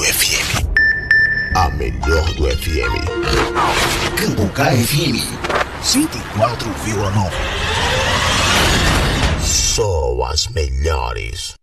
FM. A melhor do FM. Cambucá FM 104,9. Só as melhores.